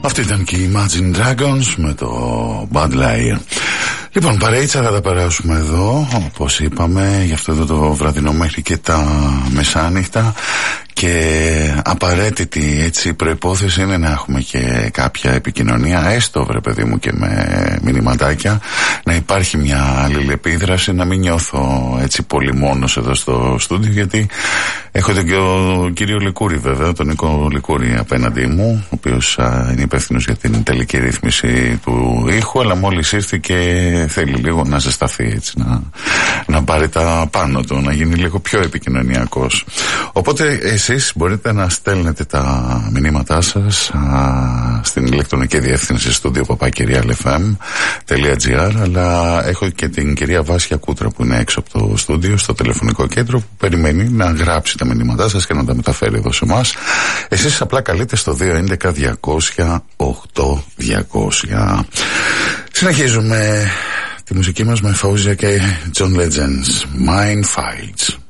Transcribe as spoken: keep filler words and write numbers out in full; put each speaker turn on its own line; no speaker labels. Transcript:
Αυτή ήταν και η Imagine Dragons με το Bad Liar. Λοιπόν, παρέιτσα θα τα περάσουμε εδώ, όπως είπαμε, γι' αυτό εδώ το βραδινό μέχρι και τα μεσάνυχτα. Και απαραίτητη έτσι προϋπόθεση είναι να έχουμε και κάποια επικοινωνία, έστω βρε παιδί μου και με μηνυματάκια, να υπάρχει μια αλληλεπίδραση, να μην νιώθω έτσι πολύ μόνος εδώ στο στούντιο, γιατί έχω και ο κύριο Λικούρη βέβαια, τον Νίκο Λικούρη απέναντί μου, ο οποίος α, είναι υπεύθυνος για την τελική ρύθμιση του ήχου, αλλά μόλις ήρθε και θέλει λίγο να ζεσταθεί έτσι, να, να πάρει τα πάνω του, να γίνει λίγο πιο επικοινωνιακός. Οπότε εσείς μπορείτε να στέλνετε τα μηνύματά σας α, στην ηλεκτρονική διεύθυνση στούντιο παπάκυριαλ εφ εμ τελεία τζι άρ, αλλά έχω και την κυρία Βάσια Κούτρα που είναι έξω από το στούντιο, στο τηλεφωνικό κέντρο, που περιμένει να γράψει τα μηνύματά σας και να τα μεταφέρει εδώ σε εμάς. Εσείς απλά καλείτε στο δύο έντεκα διακόσια οκτώ διακόσια. Συνεχίζουμε τη μουσική μας με Fawzia και John Legends, Mind Fights.